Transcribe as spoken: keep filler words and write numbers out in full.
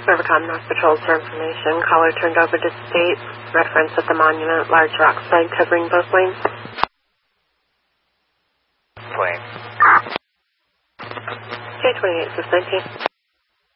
Rivercom North Patrol for information. Caller turned over to state. Reference at the monument. Large rock slide covering both lanes. Plane. K twenty-eight, six nineteen.